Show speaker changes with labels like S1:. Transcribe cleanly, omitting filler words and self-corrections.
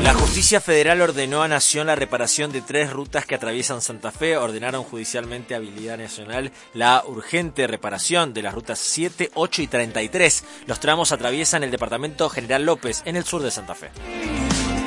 S1: La justicia federal ordenó a Nación la reparación de 3 rutas que atraviesan Santa Fe. Ordenaron judicialmente a Habilidad Nacional la urgente reparación de las rutas 7, 8 y 33. Los tramos atraviesan el departamento General López, en el sur de Santa Fe.